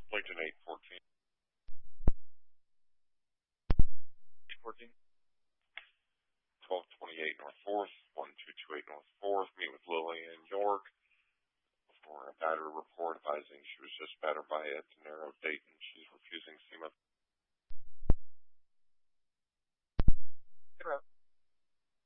Lincoln 814. 14. 1228 North 4th, 1228 North 4th. Meet with Lillian York for a battery report advising she was just battered by a Tenero Dayton. She's